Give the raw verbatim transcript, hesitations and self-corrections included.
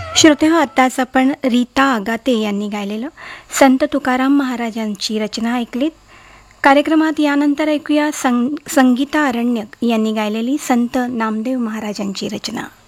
श्रोतेहो, आत्ताच आपण रीता आगाते यांनी गायलेलं संत तुकाराम महाराजांची रचना ऐकलीत. कार्यक्रमात यानंतर ऐकूया संग संगीता अरण्यक यांनी गायलेली संत नामदेव महाराजांची रचना.